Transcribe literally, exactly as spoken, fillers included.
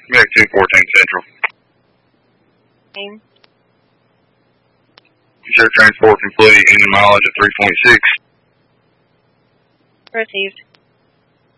Back two fourteen Central. Name? Sure, transport complete in the mileage of three point six. Received.